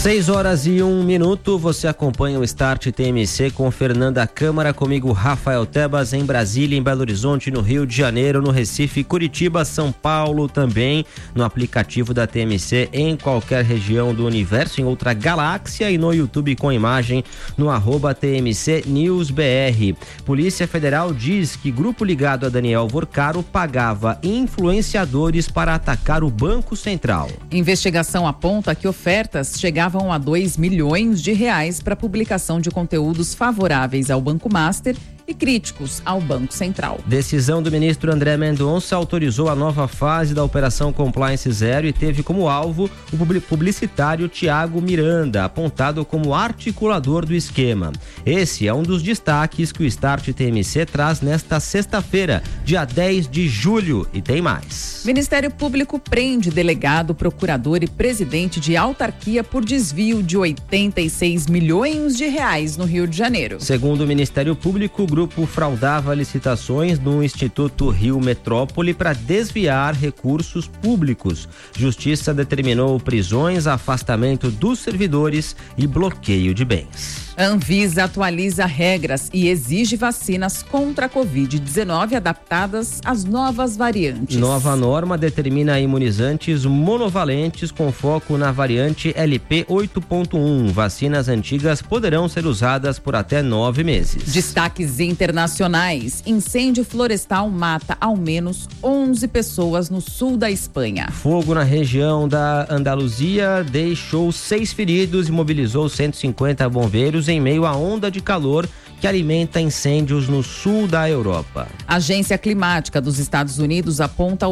6h01, você acompanha o Start TMC com Fernanda Câmara, comigo Rafael Tebas, em Brasília, em Belo Horizonte, no Rio de Janeiro, no Recife, Curitiba, São Paulo, também no aplicativo da TMC em qualquer região do universo, em outra galáxia, e no YouTube com imagem no @TMC News BR. Polícia Federal diz que grupo ligado a Daniel Vorcaro pagava influenciadores para atacar o Banco Central. Investigação aponta que ofertas chegavam a R$2 milhões para publicação de conteúdos favoráveis ao Banco Master e críticos ao Banco Central. Decisão do ministro André Mendonça autorizou a nova fase da Operação Compliance Zero e teve como alvo o publicitário Tiago Miranda, apontado como articulador do esquema. Esse é um dos destaques que o Start TMC traz nesta sexta-feira, dia 10 de julho, e tem mais. Ministério Público prende delegado, procurador e presidente de autarquia por desvio de R$86 milhões no Rio de Janeiro. Segundo o Ministério Público, o grupo fraudava licitações no Instituto Rio Metrópole para desviar recursos públicos. Justiça determinou prisões, afastamento dos servidores e bloqueio de bens. Anvisa atualiza regras e exige vacinas contra a Covid-19 adaptadas às novas variantes. Nova norma determina imunizantes monovalentes com foco na variante LP 8.1. Vacinas antigas poderão ser usadas por até 9 meses. Destaques internacionais. Incêndio florestal mata ao menos 11 pessoas no sul da Espanha. Fogo na região da Andaluzia deixou 6 feridos e mobilizou 150 bombeiros em meio à onda de calor que alimenta incêndios no sul da Europa. A Agência Climática dos Estados Unidos aponta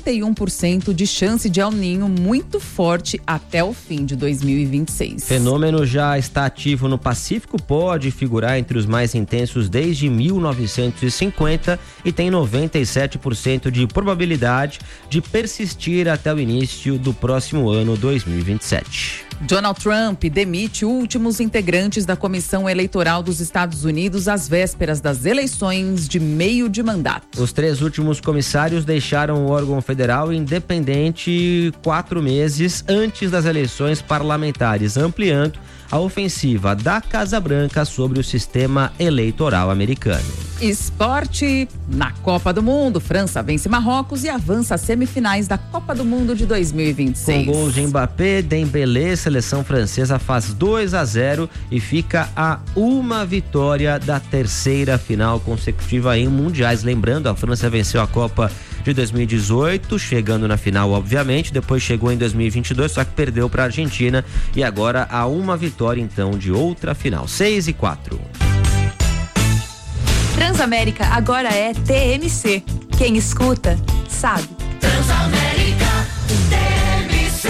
81% de chance de El Niño muito forte até o fim de 2026. Fenômeno já está ativo no Pacífico, pode figurar entre os mais intensos desde 1950 e tem 97% de probabilidade de persistir até o início do próximo ano 2027. Donald Trump demite últimos integrantes da Comissão Eleitoral dos Estados Unidos às vésperas das eleições de meio de mandato. Os 3 últimos comissários deixaram o órgão federal independente 4 meses antes das eleições parlamentares, ampliando a ofensiva da Casa Branca sobre o sistema eleitoral americano. Esporte na Copa do Mundo. França vence Marrocos e avança às semifinais da Copa do Mundo de 2026. Com gols de Mbappé, Dembélé, seleção francesa faz 2-0 e fica a uma vitória da 3ª final consecutiva em mundiais. Lembrando, a França venceu a Copa de 2018, chegando na final, obviamente, depois chegou em 2022, só que perdeu para a Argentina e agora há uma vitória, então, de outra final. 6-4. Transamérica agora é TMC. Quem escuta, sabe. Transamérica, TMC.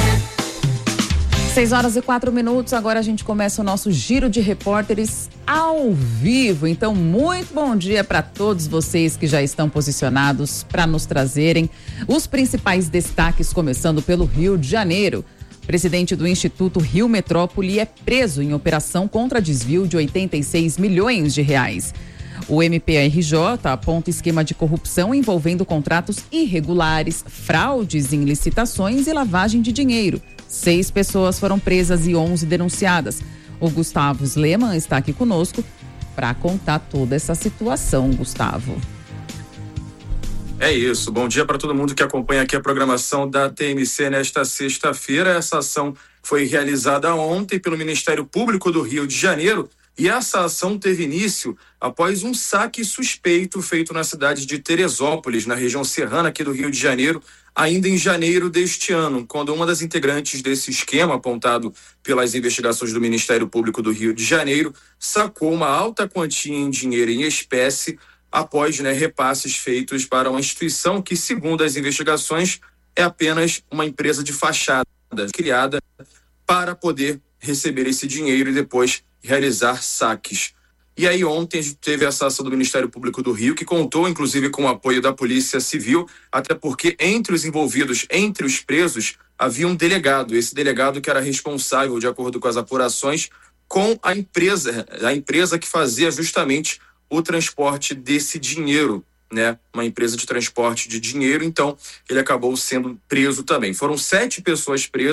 6h04, agora a gente começa o nosso giro de repórteres ao vivo. Então, muito bom dia para todos vocês que já estão posicionados para nos trazerem os principais destaques, começando pelo Rio de Janeiro. O presidente do Instituto Rio Metrópole é preso em operação contra desvio de R$86 milhões. O MPRJ aponta esquema de corrupção envolvendo contratos irregulares, fraudes em licitações e lavagem de dinheiro. 6 pessoas foram presas e 11 denunciadas. O Gustavo Sleman está aqui conosco para contar toda essa situação, Gustavo. É isso, bom dia para todo mundo que acompanha aqui a programação da TMC nesta sexta-feira. Essa ação foi realizada ontem pelo Ministério Público do Rio de Janeiro e essa ação teve início após um saque suspeito feito na cidade de Teresópolis, na região serrana aqui do Rio de Janeiro, ainda em janeiro deste ano, quando uma das integrantes desse esquema apontado pelas investigações do Ministério Público do Rio de Janeiro sacou uma alta quantia em dinheiro em espécie após repasses feitos para uma instituição que, segundo as investigações, é apenas uma empresa de fachada criada para poder receber esse dinheiro e depois realizar saques. E aí ontem a gente teve essa ação do Ministério Público do Rio, que contou inclusive com o apoio da Polícia Civil, até porque entre os envolvidos, entre os presos, havia um delegado. Esse delegado que era responsável, de acordo com as apurações, com a empresa que fazia justamente o transporte desse dinheiro, uma empresa de transporte de dinheiro. Então ele acabou sendo preso também. Foram 7 pessoas presas,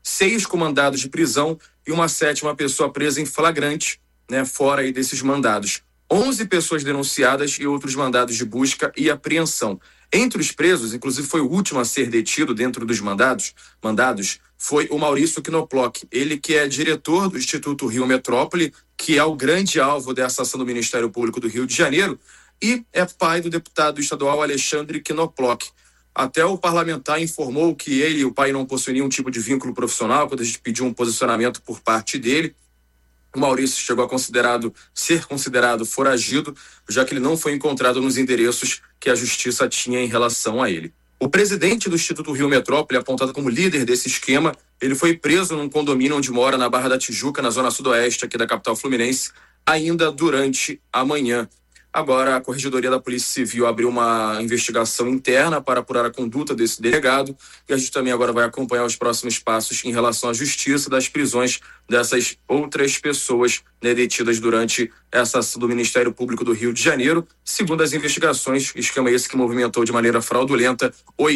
6 com mandados de prisão e uma 7ª pessoa presa em flagrante, né, fora aí desses mandados. 11 pessoas denunciadas e outros mandados de busca e apreensão. Entre os presos, inclusive foi o último a ser detido dentro dos mandados, foi o Maurício Knoploch, ele que é diretor do Instituto Rio Metrópole, que é o grande alvo dessa ação do Ministério Público do Rio de Janeiro, e é pai do deputado estadual Alexandre Knoploch. Até o parlamentar informou que ele e o pai não possuem nenhum tipo de vínculo profissional quando a gente pediu um posicionamento por parte dele. O Maurício chegou a ser considerado foragido, já que ele não foi encontrado nos endereços que a justiça tinha em relação a ele. O presidente do Instituto Rio Metrópole, apontado como líder desse esquema, ele foi preso num condomínio onde mora na Barra da Tijuca, na zona sudoeste aqui da capital fluminense, ainda durante a manhã. Agora, a Corregedoria da Polícia Civil abriu uma investigação interna para apurar a conduta desse delegado e a gente também agora vai acompanhar os próximos passos em relação à justiça das prisões dessas outras pessoas, né, detidas durante essa ação do Ministério Público do Rio de Janeiro. Segundo as investigações, esquema esse que movimentou de maneira fraudulenta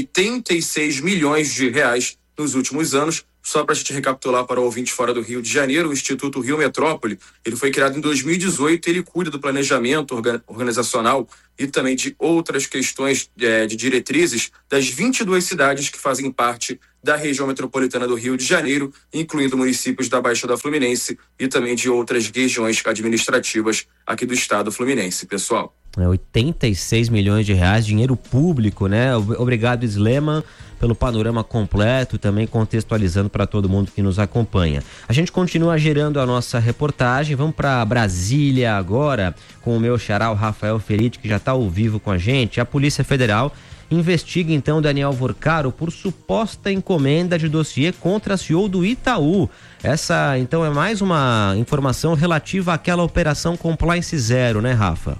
86 milhões de reais nos últimos anos. Só para a gente recapitular para o ouvinte fora do Rio de Janeiro, o Instituto Rio Metrópole, ele foi criado em 2018, ele cuida do planejamento organizacional e também de outras questões de diretrizes das 22 cidades que fazem parte da região metropolitana do Rio de Janeiro, incluindo municípios da Baixada Fluminense e também de outras regiões administrativas aqui do estado fluminense, pessoal. 86 milhões de reais, dinheiro público, né? Obrigado, Sleman, pelo panorama completo, também contextualizando para todo mundo que nos acompanha. A gente continua gerando a nossa reportagem, vamos para Brasília agora, com o meu xará, o Rafael Feriti, que já está ao vivo com a gente. A Polícia Federal investiga então Daniel Vorcaro por suposta encomenda de dossiê contra a CEO do Itaú. Essa então é mais uma informação relativa àquela operação Compliance Zero, né, Rafa?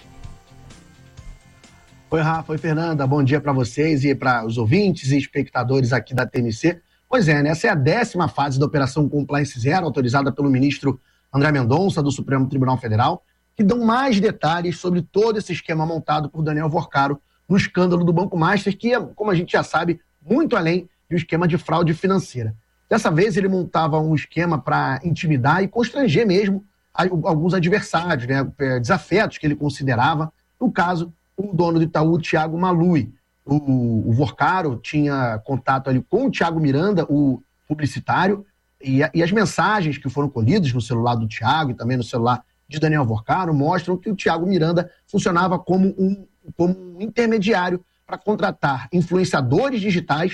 Oi, Rafa. Oi, Fernanda. Bom dia para vocês e para os ouvintes e espectadores aqui da TMC. Pois é, né? Essa é a 10ª fase da Operação Compliance Zero, autorizada pelo ministro André Mendonça, do Supremo Tribunal Federal, que dão mais detalhes sobre todo esse esquema montado por Daniel Vorcaro no escândalo do Banco Master, que é, como a gente já sabe, muito além de um esquema de fraude financeira. Dessa vez, ele montava um esquema para intimidar e constranger mesmo alguns adversários, né? Desafetos que ele considerava, no caso, o dono do Itaú, Thiago Malui. O Vorcaro tinha contato ali com o Thiago Miranda, o publicitário, e as mensagens que foram colhidas no celular do Thiago e também no celular de Daniel Vorcaro mostram que o Thiago Miranda funcionava como um intermediário para contratar influenciadores digitais,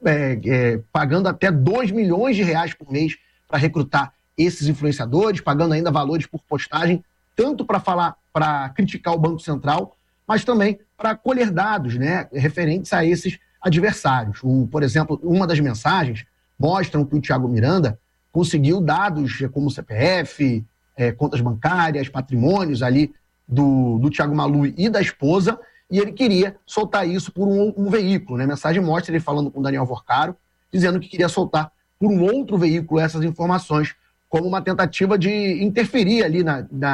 pagando até 2 milhões de reais por mês para recrutar esses influenciadores, pagando ainda valores por postagem, tanto para criticar o Banco Central, mas também para colher dados, né, referentes a esses adversários. Por exemplo, uma das mensagens mostram que o Thiago Miranda conseguiu dados como CPF, contas bancárias, patrimônios ali do Thiago Malui e da esposa, e ele queria soltar isso por um veículo, né? A mensagem mostra ele falando com o Daniel Vorcaro, dizendo que queria soltar por um outro veículo essas informações, como uma tentativa de interferir ali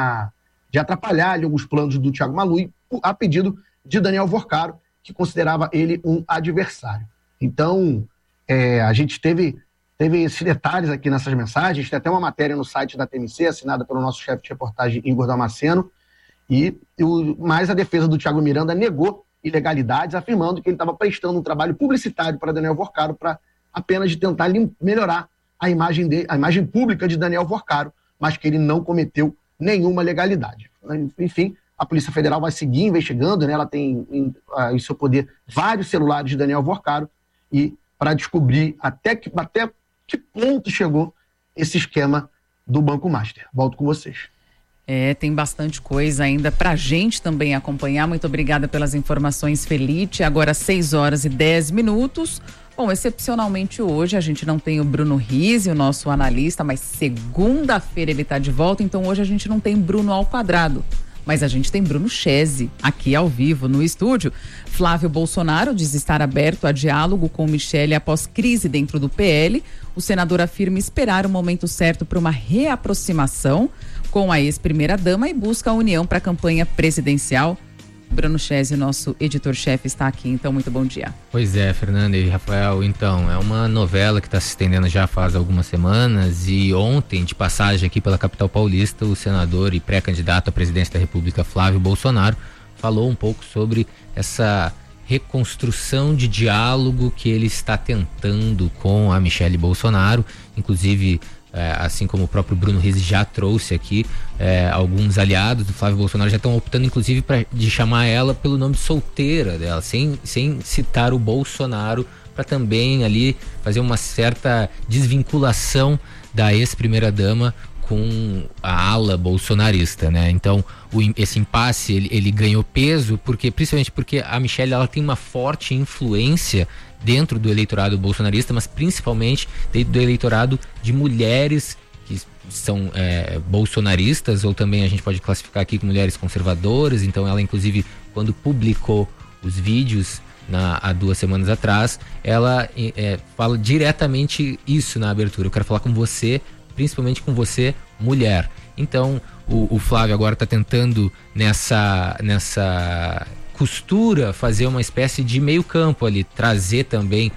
de atrapalhar ali alguns planos do Thiago Malui, a pedido de Daniel Vorcaro, que considerava ele um adversário. Então, a gente teve esses detalhes aqui nessas mensagens, tem até uma matéria no site da TMC, assinada pelo nosso chefe de reportagem, Igor Damasceno, mas a defesa do Thiago Miranda negou ilegalidades, afirmando que ele estava prestando um trabalho publicitário para Daniel Vorcaro, para apenas de tentar melhorar a imagem pública de Daniel Vorcaro, mas que ele não cometeu nenhuma legalidade. Enfim, a Polícia Federal vai seguir investigando, né? Ela tem em seu poder vários celulares de Daniel Vorcaro e para descobrir até que ponto chegou esse esquema do Banco Master. Volto com vocês. Tem bastante coisa ainda pra gente também acompanhar. Muito obrigada pelas informações, Felite. Agora 6h10. Bom, excepcionalmente hoje a gente não tem o Bruno Rizzi, o nosso analista, mas segunda-feira ele tá de volta, então hoje a gente não tem Bruno ao quadrado. Mas a gente tem Bruno Chese aqui ao vivo no estúdio. Flávio Bolsonaro diz estar aberto a diálogo com Michele após crise dentro do PL. O senador afirma esperar o momento certo para uma reaproximação com a ex-primeira-dama e busca a união para a campanha presidencial. Bruno Chese, nosso editor-chefe, está aqui, então muito bom dia. Pois é, Fernanda e Rafael, então, é uma novela que está se estendendo já faz algumas semanas e ontem, de passagem aqui pela capital paulista, o senador e pré-candidato à presidência da República, Flávio Bolsonaro, falou um pouco sobre essa reconstrução de diálogo que ele está tentando com a Michelle Bolsonaro, inclusive assim como o próprio Bruno Rizzi já trouxe aqui, alguns aliados do Flávio Bolsonaro já estão optando inclusive de chamar ela pelo nome solteira dela, sem citar o Bolsonaro, para também ali fazer uma certa desvinculação da ex-primeira-dama com a ala bolsonarista, né? Então, esse impasse, ele ganhou peso, principalmente porque a Michelle, ela tem uma forte influência dentro do eleitorado bolsonarista, mas principalmente dentro do eleitorado de mulheres que são bolsonaristas, ou também a gente pode classificar aqui como mulheres conservadoras. Então, ela, inclusive, quando publicou os vídeos há 2 semanas atrás, ela fala diretamente isso na abertura: eu quero falar com você, principalmente com você, mulher. Então, o Flávio agora está tentando nessa costura fazer uma espécie de meio campo ali, trazer também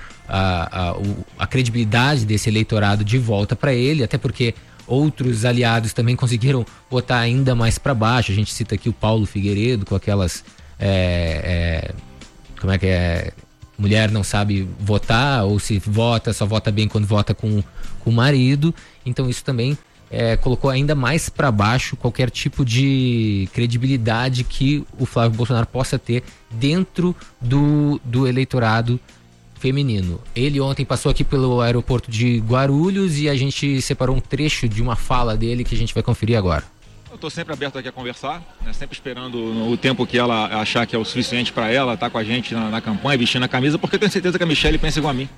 a credibilidade desse eleitorado de volta para ele, até porque outros aliados também conseguiram botar ainda mais para baixo. A gente cita aqui o Paulo Figueiredo com aquelas como é que é? Mulher não sabe votar, ou se vota, só vota bem quando vota com o marido. Então isso também colocou ainda mais para baixo qualquer tipo de credibilidade que o Flávio Bolsonaro possa ter dentro do eleitorado feminino. Ele ontem passou aqui pelo aeroporto de Guarulhos e a gente separou um trecho de uma fala dele que a gente vai conferir agora. Eu estou sempre aberto aqui a conversar, né? Sempre esperando o tempo que ela achar que é o suficiente para ela estar com a gente na campanha, vestindo a camisa, porque eu tenho certeza que a Michelle pensa igual a mim.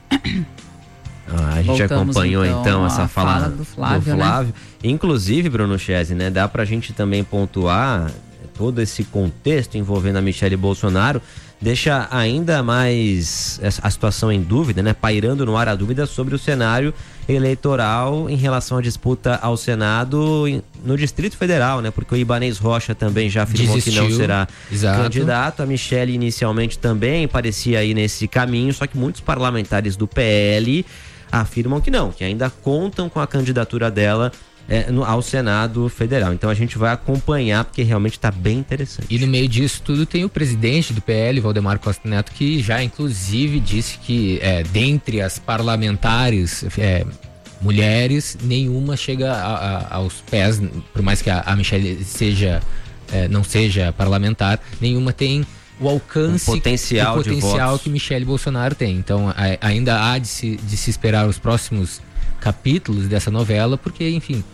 A gente acompanhou então essa fala do Flávio. Né? Inclusive, Bruno Chese, né? Dá pra gente também pontuar todo esse contexto envolvendo a Michelle Bolsonaro, deixa ainda mais a situação em dúvida, né? Pairando no ar a dúvida sobre o cenário eleitoral em relação à disputa ao Senado no Distrito Federal, né? Porque o Ibanez Rocha também já afirmou que não será candidato. A Michelle inicialmente também parecia ir nesse caminho, só que muitos parlamentares do PL afirmam que não, que ainda contam com a candidatura dela ao Senado Federal. Então a gente vai acompanhar, porque realmente está bem interessante. E no meio disso tudo tem o presidente do PL, Valdemar Costa Neto, que já inclusive disse que dentre as parlamentares mulheres, nenhuma chega aos pés, por mais que a Michelle não seja parlamentar, nenhuma tem o alcance, o potencial que Michelle Bolsonaro tem. Então ainda há de se esperar os próximos capítulos dessa novela, porque, enfim,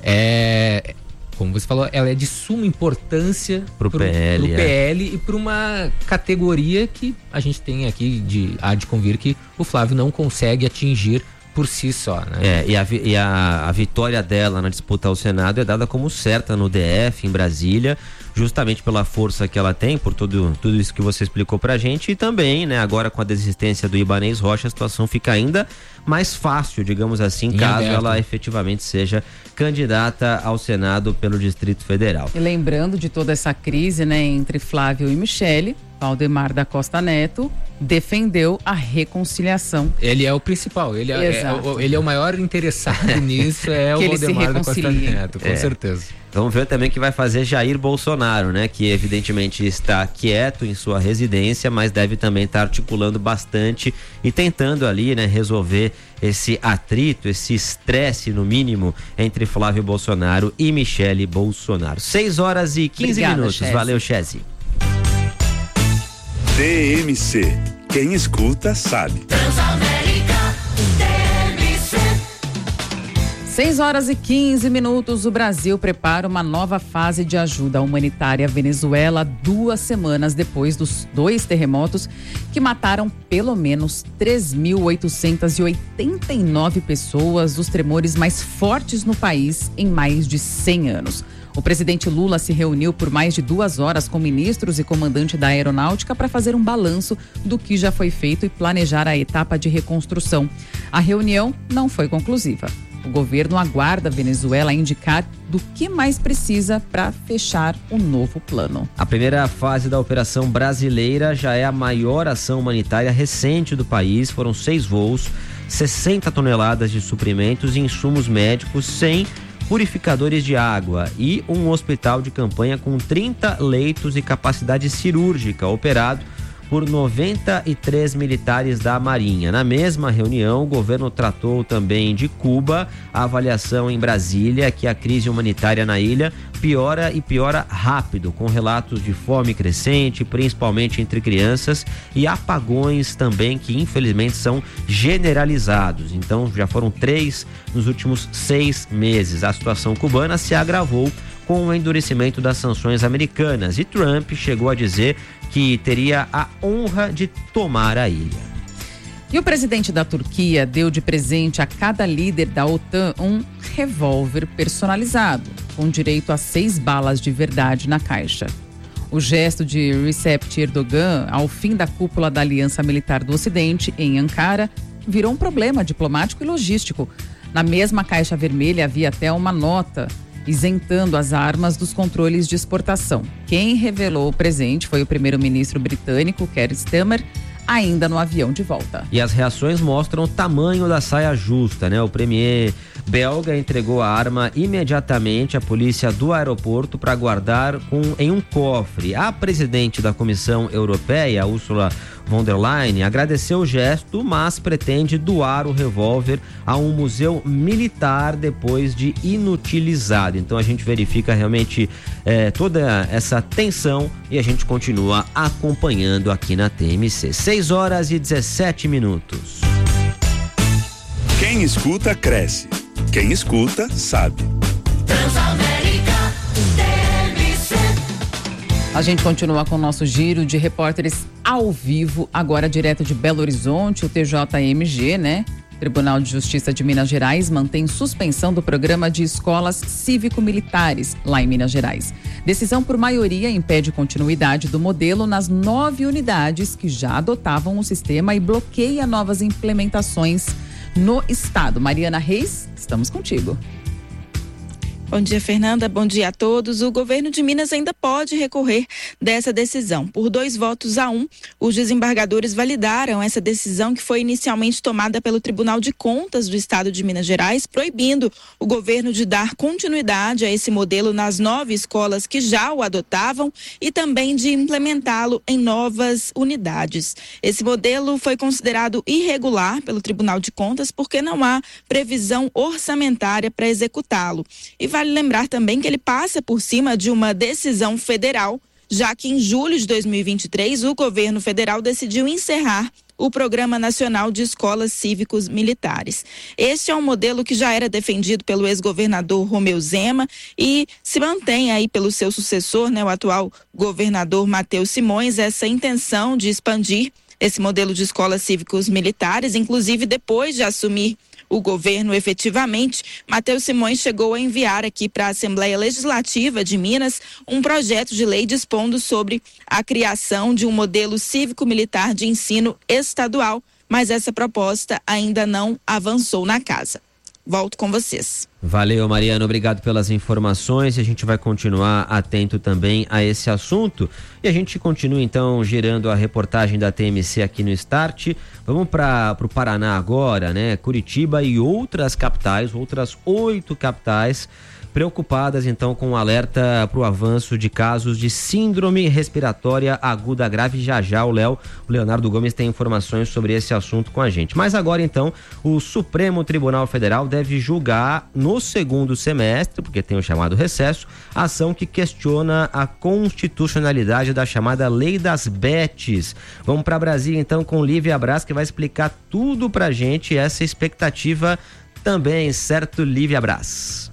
como você falou, ela é de suma importância pro PL e para uma categoria que a gente tem aqui há de convir que o Flávio não consegue atingir por si só, né? E a vitória dela na disputa ao Senado é dada como certa no DF, em Brasília, justamente pela força que ela tem, por tudo isso que você explicou pra gente, e também, né, agora com a desistência do Ibanez Rocha, a situação fica ainda mais fácil, digamos assim, caso ela efetivamente seja candidata ao Senado pelo Distrito Federal. E lembrando de toda essa crise, né, entre Flávio e Michelle, Valdemar da Costa Neto defendeu a reconciliação. Ele é o principal, ele é o maior interessado nisso, o Valdemar da Costa Neto, com certeza. Vamos ver também o que vai fazer Jair Bolsonaro, né? Que evidentemente está quieto em sua residência, mas deve também estar articulando bastante e tentando ali, né, resolver esse atrito, esse estresse no mínimo entre Flávio Bolsonaro e Michelle Bolsonaro. 6h15. Obrigada, Chese. Valeu, Chese. TMC. Quem escuta sabe. Transamérica TMC. 6h15. O Brasil prepara uma nova fase de ajuda humanitária à Venezuela 2 semanas depois dos 2 terremotos que mataram pelo menos 3.889 pessoas, dos tremores mais fortes no país em mais de 100 anos. O presidente Lula se reuniu por mais de 2 horas com ministros e comandante da aeronáutica para fazer um balanço do que já foi feito e planejar a etapa de reconstrução. A reunião não foi conclusiva. O governo aguarda a Venezuela indicar do que mais precisa para fechar o novo plano. A primeira fase da Operação Brasileira já é a maior ação humanitária recente do país. Foram 6 voos, 60 toneladas de suprimentos e insumos médicos, 100 purificadores de água e um hospital de campanha com 30 leitos e capacidade cirúrgica, operado por 93 militares da Marinha. Na mesma reunião, o governo tratou também de Cuba. A avaliação em Brasília é que a crise humanitária na ilha piora e piora rápido, com relatos de fome crescente, principalmente entre crianças, e apagões também que infelizmente são generalizados. Então já foram 3 nos últimos 6 meses. A situação cubana se agravou com o endurecimento das sanções americanas, e Trump chegou a dizer que teria a honra de tomar a ilha. E o presidente da Turquia deu de presente a cada líder da OTAN um revólver personalizado, com direito a 6 balas de verdade na caixa. O gesto de Recep Erdogan ao fim da cúpula da Aliança Militar do Ocidente, em Ankara, virou um problema diplomático e logístico. Na mesma caixa vermelha havia até uma nota isentando as armas dos controles de exportação. Quem revelou o presente foi o primeiro-ministro britânico, Keir Starmer, ainda no avião de volta. E as reações mostram o tamanho da saia justa, né? O premier belga entregou a arma imediatamente à polícia do aeroporto para guardar em um cofre. A presidente da Comissão Europeia, Ursula von der Leyen, agradeceu o gesto, mas pretende doar o revólver a um museu militar depois de inutilizado. Então a gente verifica realmente toda essa tensão e a gente continua acompanhando aqui na TMC. 6h17. Quem escuta, cresce. Quem escuta, sabe. Transamérica TMC. A gente continua com o nosso giro de repórteres ao vivo, agora direto de Belo Horizonte, o TJMG, né? Tribunal de Justiça de Minas Gerais mantém suspensão do programa de escolas cívico-militares lá em Minas Gerais. Decisão por maioria impede continuidade do modelo nas 9 unidades que já adotavam o sistema e bloqueia novas implementações no estado. Mariana Reis, estamos contigo. Bom dia, Fernanda. Bom dia a todos. O governo de Minas ainda pode recorrer dessa decisão. Por 2-1, os desembargadores validaram essa decisão que foi inicialmente tomada pelo Tribunal de Contas do Estado de Minas Gerais, proibindo o governo de dar continuidade a esse modelo nas 9 escolas que já o adotavam e também de implementá-lo em novas unidades. Esse modelo foi considerado irregular pelo Tribunal de Contas porque não há previsão orçamentária para executá-lo. E vale lembrar também que ele passa por cima de uma decisão federal, já que em julho de 2023 o governo federal decidiu encerrar o Programa Nacional de Escolas Cívicos Militares. Este é um modelo que já era defendido pelo ex-governador Romeu Zema e se mantém aí pelo seu sucessor, né, o atual governador Matheus Simões, essa intenção de expandir esse modelo de escolas cívicos militares, inclusive depois de assumir o governo efetivamente. Matheus Simões chegou a enviar aqui para a Assembleia Legislativa de Minas um projeto de lei dispondo sobre a criação de um modelo cívico-militar de ensino estadual, mas essa proposta ainda não avançou na casa. Volto com vocês. Valeu, Mariana, obrigado pelas informações e a gente vai continuar atento também a esse assunto. E a gente continua então girando a reportagem da TMC aqui no Start. Vamos para o Paraná agora, né? Curitiba e outras capitais, outras 8 capitais preocupadas então com o alerta para o avanço de casos de síndrome respiratória aguda grave. Já o Leonardo Gomes tem informações sobre esse assunto com a gente. Mas agora então o Supremo Tribunal Federal deve julgar no segundo semestre, porque tem o chamado recesso, a ação que questiona a constitucionalidade da chamada Lei das Bets. Vamos para Brasília então com Lívia Braz, que vai explicar tudo pra gente, essa expectativa também, certo, Lívia Braz?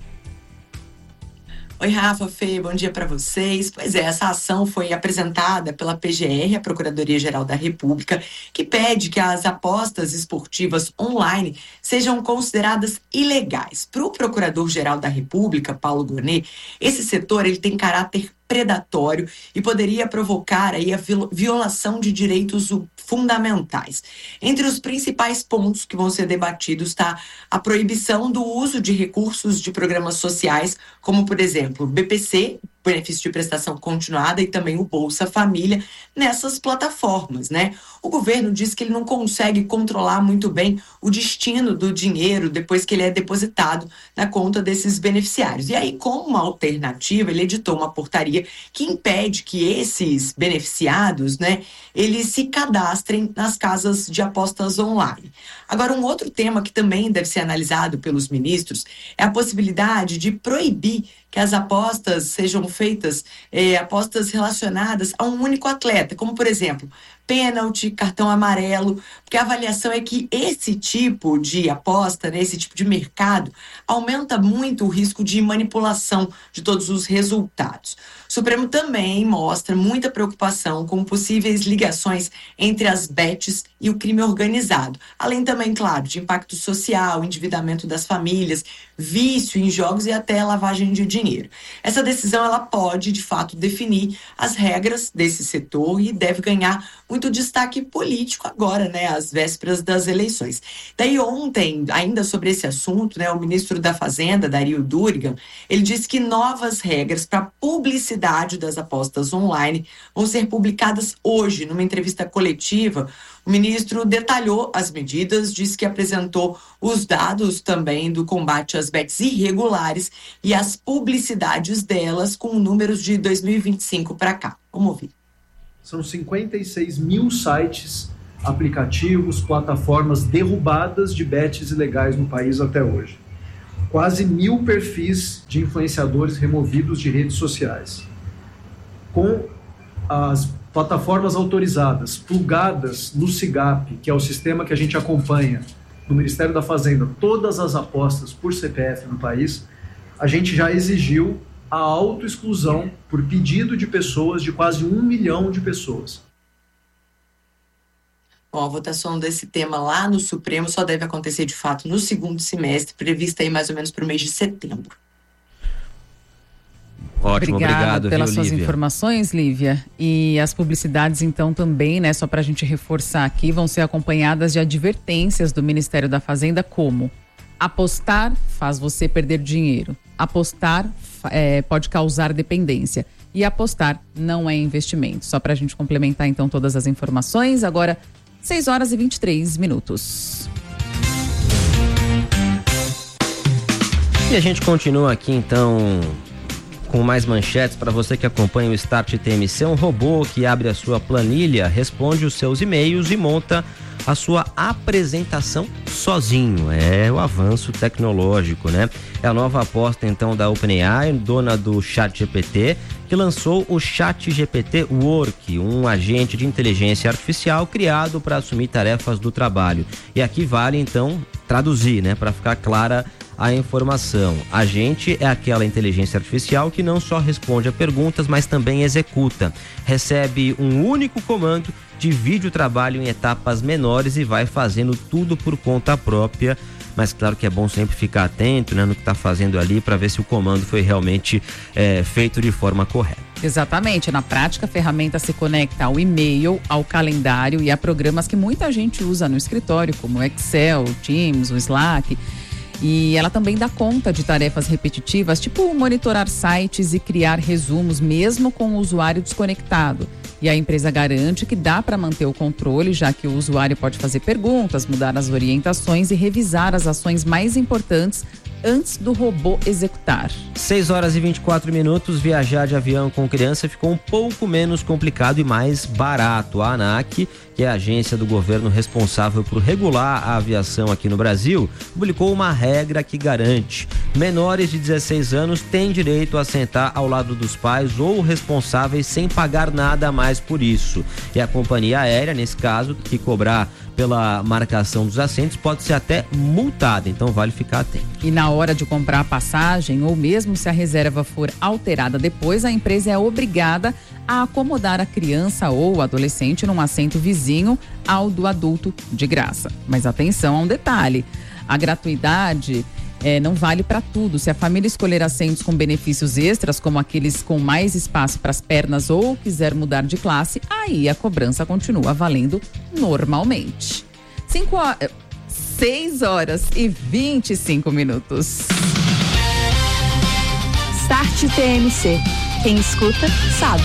Oi, Rafa, Fê, bom dia para vocês. Pois é, essa ação foi apresentada pela PGR, a Procuradoria-Geral da República, que pede que as apostas esportivas online sejam consideradas ilegais. Para o Procurador-Geral da República, Paulo Gonet, esse setor ele tem caráter predatório e poderia provocar aí a violação de direitos fundamentais. Entre os principais pontos que vão ser debatidos está a proibição do uso de recursos de programas sociais, como, por exemplo, BPC, benefício de prestação continuada, e também o Bolsa Família, nessas plataformas, né? O governo diz que ele não consegue controlar muito bem o destino do dinheiro depois que ele é depositado na conta desses beneficiários. E aí, como uma alternativa, ele editou uma portaria que impede que esses beneficiados, né, eles se cadastrem nas casas de apostas online. Agora, um outro tema que também deve ser analisado pelos ministros é a possibilidade de proibir que as apostas sejam feitas, apostas relacionadas a um único atleta, como, por exemplo, pênalti, cartão amarelo, porque a avaliação é que esse tipo de aposta, né, esse tipo de mercado, aumenta muito o risco de manipulação de todos os resultados. O Supremo também mostra muita preocupação com possíveis ligações entre as bets e o crime organizado, além também, claro, de impacto social, endividamento das famílias, vício em jogos e até lavagem de dinheiro. Essa decisão ela pode, de fato, definir as regras desse setor e deve ganhar muito destaque político agora, né, às vésperas das eleições. Daí ontem, ainda sobre esse assunto, né, o ministro da Fazenda, Dario Durigan, ele disse que novas regras para publicidade das apostas online vão ser publicadas hoje. Numa entrevista coletiva, o ministro detalhou as medidas, disse que apresentou os dados também do combate às bets irregulares e as publicidades delas com números de 2025 para cá. Vamos ouvir. São 56 mil sites, aplicativos, plataformas derrubadas de bets ilegais no país até hoje. Quase 1.000 perfis de influenciadores removidos de redes sociais. Com as plataformas autorizadas, plugadas no SIGAP, que é o sistema que a gente acompanha no Ministério da Fazenda, todas as apostas por CPF no país, a gente já exigiu a autoexclusão por pedido de pessoas, de quase 1 milhão de pessoas. Bom, a votação desse tema lá no Supremo só deve acontecer de fato no segundo semestre, prevista aí mais ou menos para o mês de setembro. Ótimo, obrigado pelas viu, suas informações, Lívia. E as publicidades, então, também, né, só para a gente reforçar aqui, vão ser acompanhadas de advertências do Ministério da Fazenda, como apostar faz você perder dinheiro, apostar pode causar dependência e apostar não é investimento. Só para a gente complementar, então, todas as informações. Agora, 6h23. E a gente continua aqui, então, com mais manchetes para você que acompanha o Start TMC. Um robô que abre a sua planilha, responde os seus e-mails e monta a sua apresentação sozinho. É o avanço tecnológico, né? É a nova aposta, então, da OpenAI, dona do ChatGPT, que lançou o ChatGPT Work, um agente de inteligência artificial criado para assumir tarefas do trabalho. E aqui vale, então, traduzir, né? Para ficar clara a informação. Agente é aquela inteligência artificial que não só responde a perguntas, mas também executa. Recebe um único comando, divide o trabalho em etapas menores e vai fazendo tudo por conta própria. Mas claro que é bom sempre ficar atento, né, no que está fazendo ali para ver se o comando foi realmente feito de forma correta. Exatamente. Na prática, a ferramenta se conecta ao e-mail, ao calendário e a programas que muita gente usa no escritório, como o Excel, o Teams, o Slack. E ela também dá conta de tarefas repetitivas, tipo monitorar sites e criar resumos, mesmo com o usuário desconectado. E a empresa garante que dá para manter o controle, já que o usuário pode fazer perguntas, mudar as orientações e revisar as ações mais importantes antes do robô executar. 6h24. Viajar de avião com criança ficou um pouco menos complicado e mais barato. A ANAC, que é a agência do governo responsável por regular a aviação aqui no Brasil, publicou uma regra que garante: menores de 16 anos têm direito a sentar ao lado dos pais ou responsáveis sem pagar nada a mais por isso. E a companhia aérea, nesse caso, que cobrar pela marcação dos assentos, pode ser até multada, então vale ficar atento. E na hora de comprar a passagem, ou mesmo se a reserva for alterada depois, a empresa é obrigada a acomodar a criança ou o adolescente num assento vizinho ao do adulto de graça. Mas atenção a um detalhe: a gratuidade não vale para tudo. Se a família escolher assentos com benefícios extras, como aqueles com mais espaço para as pernas ou quiser mudar de classe, aí a cobrança continua valendo normalmente. 6 horas e 25 minutos. Start TMC. Quem escuta, sabe.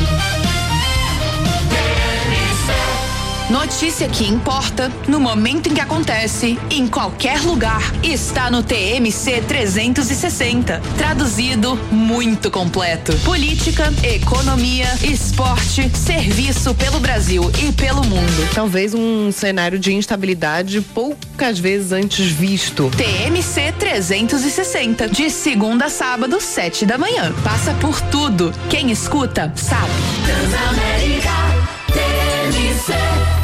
Notícia que importa, no momento em que acontece, em qualquer lugar, está no TMC 360. Traduzido, muito completo. Política, economia, esporte, serviço pelo Brasil e pelo mundo. Talvez um cenário de instabilidade poucas vezes antes visto. TMC 360, de segunda a sábado, 7 da manhã. Passa por tudo. Quem escuta, sabe. Transamérica, TMC.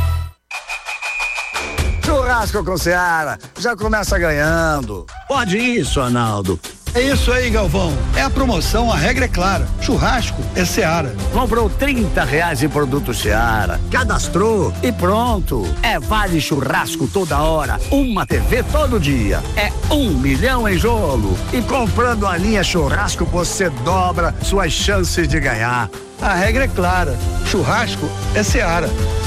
Churrasco com Seara, já começa ganhando. Pode isso, Arnaldo. É isso aí, Galvão. É a promoção, a regra é clara. Churrasco é Seara. Comprou R$30 em produto Seara, cadastrou e pronto. É vale churrasco toda hora, uma TV todo dia. É 1 milhão em jogo. E comprando a linha churrasco, você dobra suas chances de ganhar. A regra é clara. Churrasco é Seara.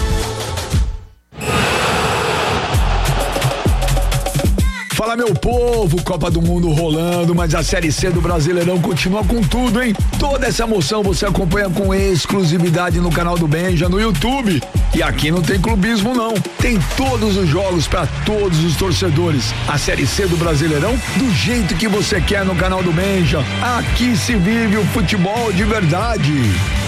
Fala, meu povo, Copa do Mundo rolando, mas a Série C do Brasileirão continua com tudo, hein? Toda essa emoção você acompanha com exclusividade no canal do Benja, no YouTube. E aqui não tem clubismo, não. Tem todos os jogos para todos os torcedores. A Série C do Brasileirão do jeito que você quer no canal do Benja. Aqui se vive o futebol de verdade.